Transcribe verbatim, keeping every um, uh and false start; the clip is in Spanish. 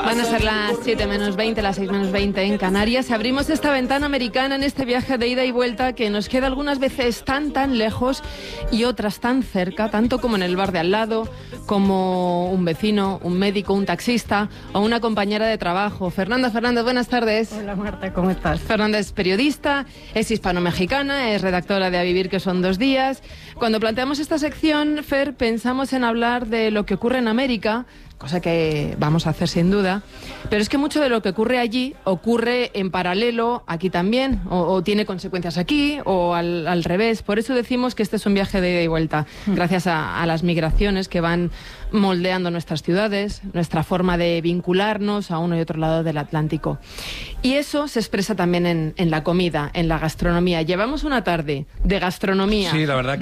Van a ser las siete menos veinte, las seis menos veinte en Canarias. Abrimos esta ventana americana en este viaje de ida y vuelta que nos queda algunas veces tan, tan lejos y otras tan cerca, tanto como en el bar de al lado, como un vecino, un médico, un taxista o una compañera de trabajo. Fernanda Fernández, buenas tardes. Hola Marta, ¿cómo estás? Fernanda es periodista, es hispano-mexicana, es redactora de A Vivir, que son dos días. Cuando planteamos esta sección, Fer, pensamos en hablar de lo que ocurre en América, cosa que vamos a hacer sin duda, pero es que mucho de lo que ocurre allí ocurre en paralelo aquí también, o, o tiene consecuencias aquí, o al, al revés. Por eso decimos que este es un viaje de ida y vuelta, gracias a, a las migraciones que van moldeando nuestras ciudades, nuestra forma de vincularnos a uno y otro lado del Atlántico. Y eso se expresa también en, en la comida, en la gastronomía. Llevamos una tarde de gastronomía. Sí, la verdad que